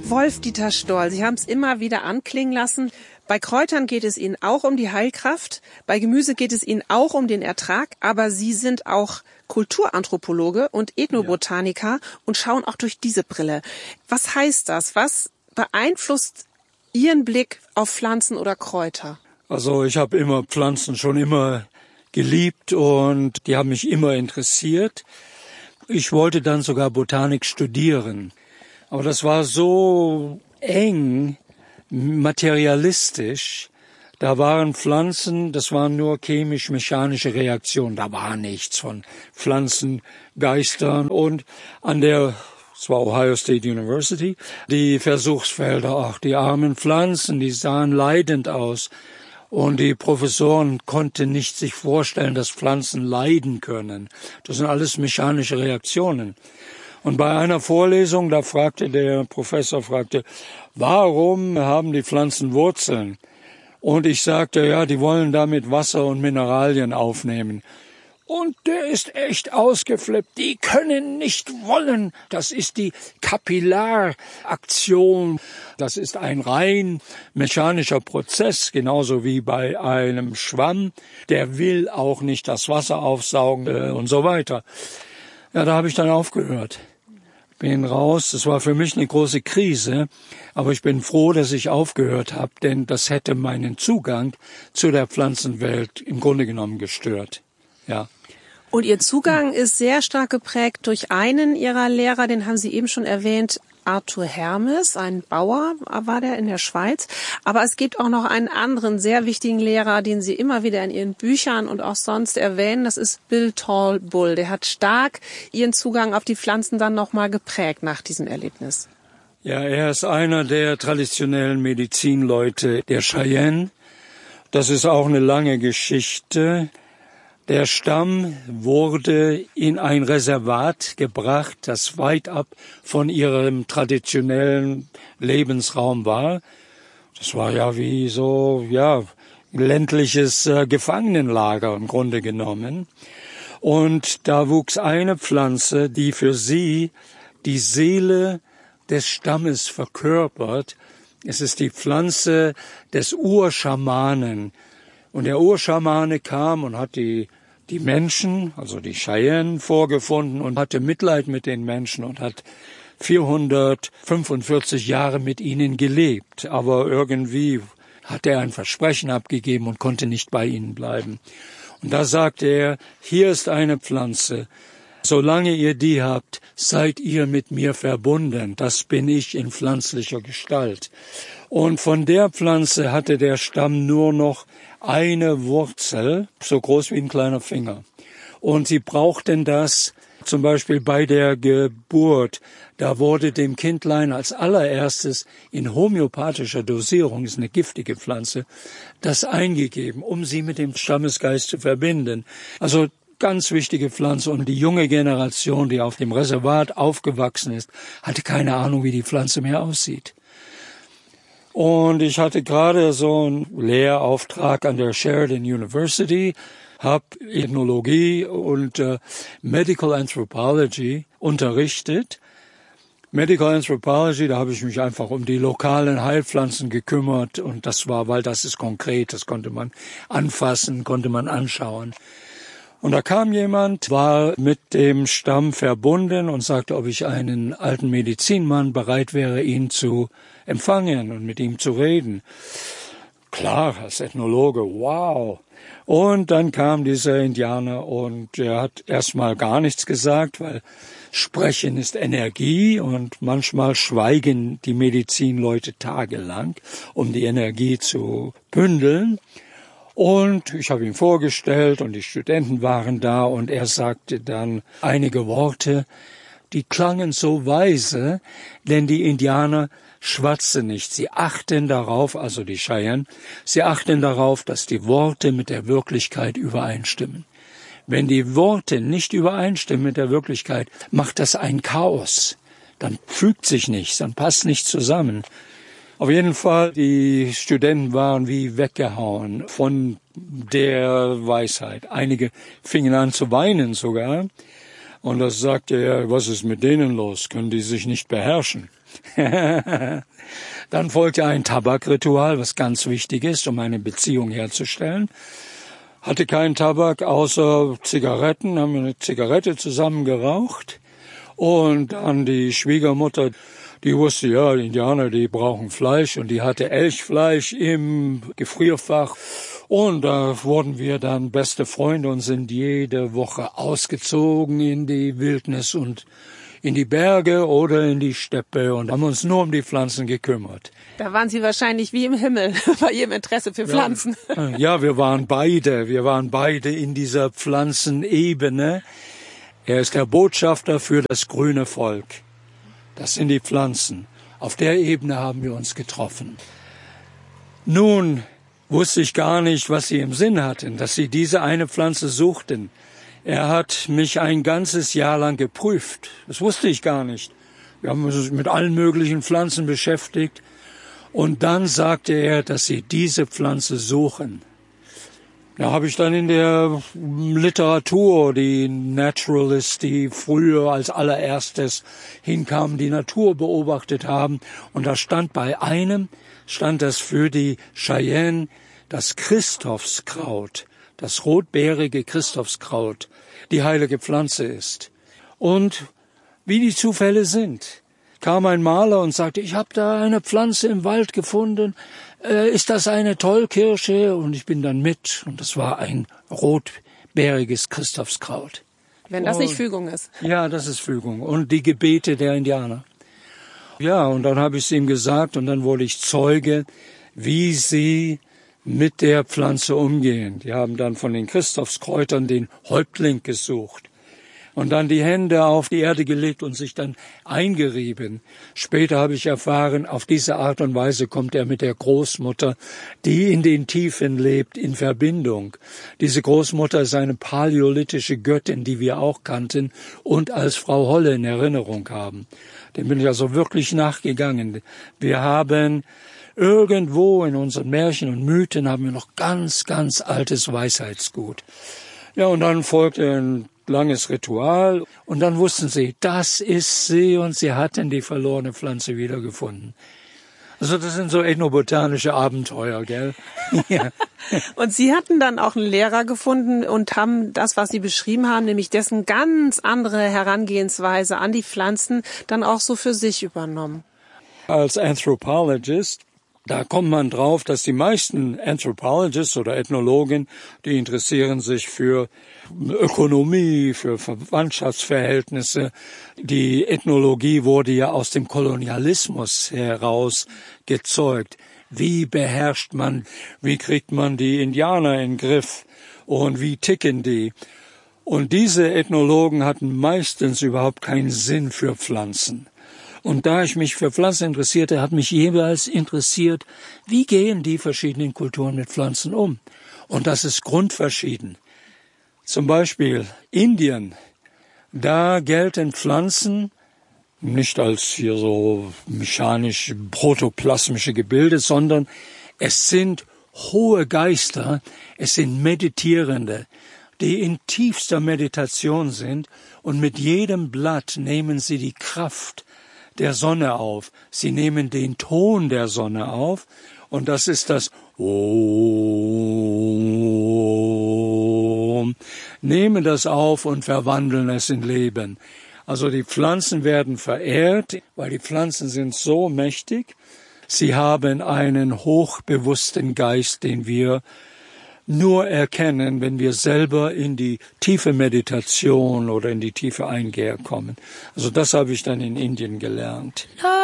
Wolf-Dieter Stoll, Sie haben es immer wieder anklingen lassen. Bei Kräutern geht es Ihnen auch um die Heilkraft, bei Gemüse geht es Ihnen auch um den Ertrag, aber Sie sind auch Kulturanthropologe und Ethnobotaniker und schauen auch durch diese Brille. Was heißt das? Was beeinflusst Ihren Blick auf Pflanzen oder Kräuter? Also ich habe immer Pflanzen schon immer geliebt und die haben mich immer interessiert. Ich wollte dann sogar Botanik studieren. Aber das war so eng, materialistisch. Da waren Pflanzen, das waren nur chemisch-mechanische Reaktionen. Da war nichts von Pflanzengeistern. Und es war Ohio State University, die Versuchsfelder, ach, die armen Pflanzen, die sahen leidend aus. Und die Professoren konnten nicht sich vorstellen, dass Pflanzen leiden können. Das sind alles mechanische Reaktionen. Und bei einer Vorlesung, da der Professor, warum haben die Pflanzen Wurzeln? Und ich sagte, ja, die wollen damit Wasser und Mineralien aufnehmen. Und der ist echt ausgeflippt. Die können nicht wollen. Das ist die Kapillaraktion. Das ist ein rein mechanischer Prozess, genauso wie bei einem Schwamm. Der will auch nicht das Wasser aufsaugen und so weiter. Ja, da habe ich dann aufgehört. Bin raus. Das war für mich eine große Krise. Aber ich bin froh, dass ich aufgehört habe, denn das hätte meinen Zugang zu der Pflanzenwelt im Grunde genommen gestört. Ja. Und Ihr Zugang ist sehr stark geprägt durch einen Ihrer Lehrer, den haben Sie eben schon erwähnt, Arthur Hermes, ein Bauer war der in der Schweiz. Aber es gibt auch noch einen anderen sehr wichtigen Lehrer, den Sie immer wieder in Ihren Büchern und auch sonst erwähnen. Das ist Bill Tall-Bull. Der hat stark Ihren Zugang auf die Pflanzen dann nochmal geprägt nach diesem Erlebnis. Ja, er ist einer der traditionellen Medizinleute der Cheyenne. Das ist auch eine lange Geschichte. Der Stamm wurde in ein Reservat gebracht, das weit ab von ihrem traditionellen Lebensraum war. Das war ja wie so, ländliches Gefangenenlager im Grunde genommen. Und da wuchs eine Pflanze, die für sie die Seele des Stammes verkörpert. Es ist die Pflanze des Urschamanen. Und der Urschamane kam und hat die Menschen, also die Cheyenne, vorgefunden und hatte Mitleid mit den Menschen und hat 445 Jahre mit ihnen gelebt. Aber irgendwie hat er ein Versprechen abgegeben und konnte nicht bei ihnen bleiben. Und da sagte er, hier ist eine Pflanze. Solange ihr die habt, seid ihr mit mir verbunden. Das bin ich in pflanzlicher Gestalt. Und von der Pflanze hatte der Stamm nur noch eine Wurzel, so groß wie ein kleiner Finger. Und sie brauchten das zum Beispiel bei der Geburt. Da wurde dem Kindlein als allererstes in homöopathischer Dosierung, ist eine giftige Pflanze, das eingegeben, um sie mit dem Stammesgeist zu verbinden. Also ganz wichtige Pflanze. Und die junge Generation, die auf dem Reservat aufgewachsen ist, hatte keine Ahnung, wie die Pflanze mehr aussieht. Und ich hatte gerade so einen Lehrauftrag an der Sheridan University, habe Ethnologie und Medical Anthropology unterrichtet. Medical Anthropology, da habe ich mich einfach um die lokalen Heilpflanzen gekümmert und weil das ist konkret, das konnte man anfassen, konnte man anschauen. Und da kam jemand, war mit dem Stamm verbunden und sagte, ob ich einen alten Medizinmann bereit wäre, ihn zu empfangen und mit ihm zu reden. Klar, als Ethnologe, wow. Und dann kam dieser Indianer und er hat erstmal gar nichts gesagt, weil Sprechen ist Energie und manchmal schweigen die Medizinleute tagelang, um die Energie zu bündeln. Und ich habe ihn vorgestellt und die Studenten waren da und er sagte dann einige Worte, die klangen so weise, denn die Indianer schwatzen nicht. Sie achten darauf, also die Cheyenne, sie achten darauf, dass die Worte mit der Wirklichkeit übereinstimmen. Wenn die Worte nicht übereinstimmen mit der Wirklichkeit, macht das ein Chaos. Dann fügt sich nichts, dann passt nichts zusammen. Auf jeden Fall, die Studenten waren wie weggehauen von der Weisheit. Einige fingen an zu weinen sogar. Und das sagte er, was ist mit denen los? Können die sich nicht beherrschen? Dann folgte ein Tabakritual, was ganz wichtig ist, um eine Beziehung herzustellen. Hatte keinen Tabak außer Zigaretten, haben wir eine Zigarette zusammen geraucht. Und dann die Schwiegermutter, die wusste, ja, die Indianer, die brauchen Fleisch, und die hatte Elchfleisch im Gefrierfach. Und da wurden wir dann beste Freunde und sind jede Woche ausgezogen in die Wildnis und in die Berge oder in die Steppe und haben uns nur um die Pflanzen gekümmert. Da waren Sie wahrscheinlich wie im Himmel bei Ihrem Interesse für Pflanzen. Ja, wir waren beide in dieser Pflanzenebene. Er ist der Botschafter für das grüne Volk. Das sind die Pflanzen. Auf der Ebene haben wir uns getroffen. Nun wusste ich gar nicht, was sie im Sinn hatten, dass sie diese eine Pflanze suchten. Er hat mich ein ganzes Jahr lang geprüft. Das wusste ich gar nicht. Wir haben uns mit allen möglichen Pflanzen beschäftigt. Und dann sagte er, dass sie diese Pflanze suchen. Da habe ich dann in der Literatur, die Naturalists, die früher als allererstes hinkamen, die Natur beobachtet haben. Und da stand bei einem, das für die Cheyenne das Christophskraut, das rotbeerige Christophskraut, die heilige Pflanze ist. Und wie die Zufälle sind, kam ein Maler und sagte, ich habe da eine Pflanze im Wald gefunden, ist das eine Tollkirsche? Und ich bin dann mit, und das war ein rotbeeriges Christophskraut. Wenn das nicht Fügung ist. Ja, das ist Fügung. Und die Gebete der Indianer. Ja, und dann habe ich es ihm gesagt, und dann wurde ich Zeuge, wie sie mit der Pflanze umgehen. Die haben dann von den Christophskräutern den Häuptling gesucht und dann die Hände auf die Erde gelegt und sich dann eingerieben. Später habe ich erfahren, auf diese Art und Weise kommt er mit der Großmutter, die in den Tiefen lebt, in Verbindung. Diese Großmutter ist eine paläolithische Göttin, die wir auch kannten und als Frau Holle in Erinnerung haben. Dem bin ich also wirklich nachgegangen. Wir haben irgendwo in unseren Märchen und Mythen haben wir noch ganz, ganz altes Weisheitsgut. Ja, und dann folgte ein langes Ritual. Und dann wussten sie, das ist sie, und sie hatten die verlorene Pflanze wiedergefunden. Also das sind so ethnobotanische Abenteuer, gell? Ja. Und Sie hatten dann auch einen Lehrer gefunden und haben das, was Sie beschrieben haben, nämlich dessen ganz andere Herangehensweise an die Pflanzen, dann auch so für sich übernommen. Als Anthropologist, da kommt man drauf, dass die meisten Anthropologists oder Ethnologen, die interessieren sich für Ökonomie, für Verwandtschaftsverhältnisse. Die Ethnologie wurde ja aus dem Kolonialismus heraus gezeugt. Wie beherrscht man, wie kriegt man die Indianer in den Griff und wie ticken die? Und diese Ethnologen hatten meistens überhaupt keinen Sinn für Pflanzen. Und da ich mich für Pflanzen interessierte, hat mich jeweils interessiert, wie gehen die verschiedenen Kulturen mit Pflanzen um? Und das ist grundverschieden. Zum Beispiel Indien, da gelten Pflanzen nicht als hier so mechanisch protoplasmische Gebilde, sondern es sind hohe Geister, es sind Meditierende, die in tiefster Meditation sind, und mit jedem Blatt nehmen sie die Kraft der Sonne auf. Sie nehmen den Ton der Sonne auf, und das ist das Om. Nehmen das auf und verwandeln es in Leben. Also die Pflanzen werden verehrt, weil die Pflanzen sind so mächtig. Sie haben einen hochbewussten Geist, den wir nur erkennen, wenn wir selber in die tiefe Meditation oder in die tiefe Einkehr kommen. Also das habe ich dann in Indien gelernt.